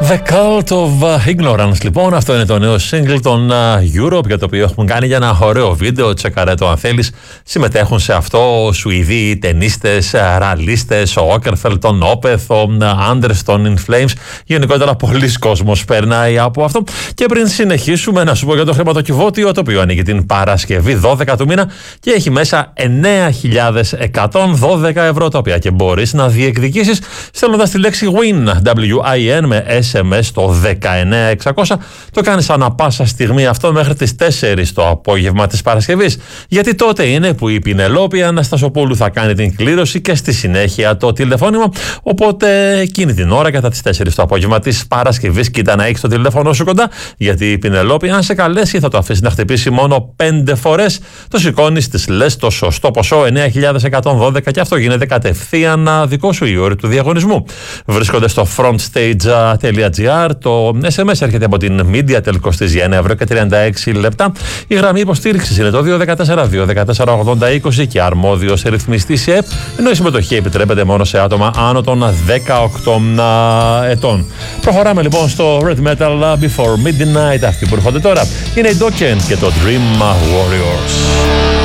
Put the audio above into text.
The Cult of Ignorance, λοιπόν, αυτό είναι το νέο single των Europe, για το οποίο έχουν κάνει για ένα ωραίο βίντεο. Τσεκαρέ το αν θέλεις. Συμμετέχουν σε αυτό Σουηδοί ταινίστες, ραλίστες, ο Όκερφελτ, τον Όπεθ, ο Άντερς των In Flames. Γενικότερα πολλοί κόσμος περνάει από αυτό. Και πριν συνεχίσουμε, να σου πω για το χρηματοκιβώτιο, το οποίο ανοίγει την Παρασκευή 12 του μήνα και έχει μέσα 9.112 ευρώ, τα οποία και μπορείς να διεκδικήσεις στέλνοντας τη λέξη WIN, W-I-N, με SMS το 19600. Το κάνεις ανά πάσα στιγμή αυτό μέχρι τις 4 το απόγευμα της Παρασκευής, γιατί τότε είναι που η Πινελόπη Αναστασοπούλου θα κάνει την κλήρωση και στη συνέχεια το τηλεφώνημα. Οπότε εκείνη την ώρα, κατά τις 4 το απόγευμα της Παρασκευής, κοίτα να έχεις το τηλέφωνο σου κοντά, γιατί η Πινελόπη, αν σε καλέσει, θα το αφήσει να χτυπήσει μόνο 5 φορές. Το σηκώνεις, της λες το σωστό ποσό, 9.112, και αυτό γίνεται κατευθείαν δικό σου η ώρα του διαγωνισμού. Βρίσκονται στο frontstage.gr. Το SMS έρχεται από την Mediatel, κοστίζει 1 ευρώ και 36 λεπτά. Η γραμμή υποστήριξης είναι το 214-214-80-20 και αρμόδιος ρυθμιστής ΕΕΠ, ενώ η συμμετοχή επιτρέπεται μόνο σε άτομα άνω των 18 ετών. Προχωράμε λοιπόν στο Red Metal Before Midnight. Αυτοί που έρχονται τώρα είναι οι Dokken και το Dream Warriors.